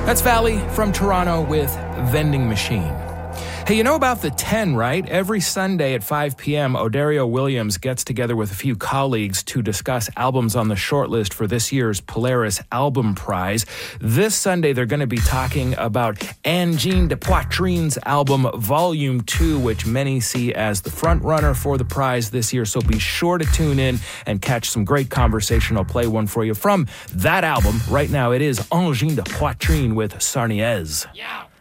That's Valley from Toronto with Vending Machine. Hey, you know about the 10, right? Every Sunday at 5 p.m., Odario Williams gets together with a few colleagues to discuss albums on the shortlist for this year's Polaris Album Prize. This Sunday, they're going to be talking about Angine de Poitrine's album Volume 2, which many see as the front runner for the prize this year. So be sure to tune in and catch some great conversation. I'll play one for you from that album. Right now, it is Angine de Poitrine with Sarniez. Yeah.